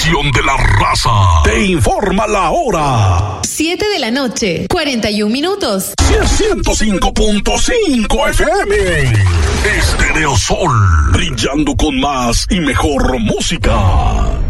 estación de la raza. Te informa la hora. 7 de la noche, 41 minutos. 105.5 FM. Estéreo Sol. Brillando con más y mejor música.